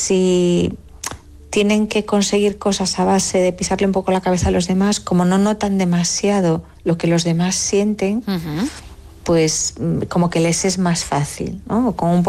si tienen que conseguir cosas a base de pisarle un poco la cabeza a los demás, como no notan demasiado lo que los demás sienten, pues como que les es más fácil, ¿no? Con un